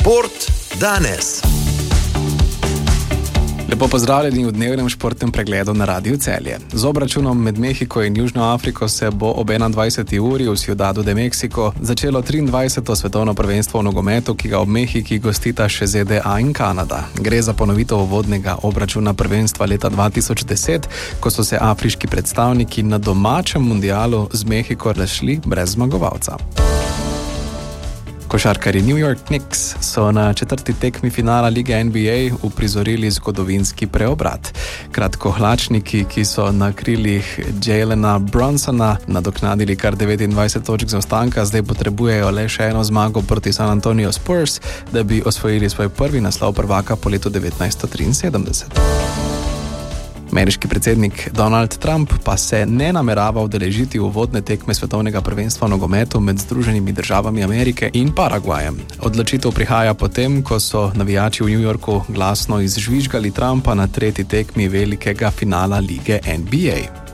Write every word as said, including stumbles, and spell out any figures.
Šport danes. Lepo pozdravljeni v dnevnem športnem pregledu na Radiu Celje. Z obračunom med Mehiko in Južno Afriko se bo ob enaindvajseti uri v Ciudadu de Mexico začelo triindvajseto svetovno prvenstvo v nogometu, ki ga ob Mehiki gostita še Z D A in Kanada. Gre za ponovitev uvodnega obračuna prvenstva leta dva tisoč deset, ko so se afriški predstavniki na domačem mundialu z Mehiko razšli brez zmagovalca. Košarkarji New York Knicks so na četrti tekmi finala lige N B A uprizorili zgodovinski preobrat. Kratkohlačniki, ki so na krilih Jalena Brunsona nadoknadili kar devetindvajset točk zaostanka, zdaj potrebujejo le še eno zmago proti San Antonio Spurs, da bi osvojili svoj prvi naslov prvaka po letu devetnajststo triinsedemdeset. Ameriški predsednik Donald Trump pa se ne namerava udeležiti uvodne tekme svetovnega prvenstva v nogometu med Združenimi državami Amerike in Paragvajem. Odločitev prihaja potem, ko so navijači v New Yorku glasno izžvižgali Trumpa na tretji tekmi velikega finala lige N B A.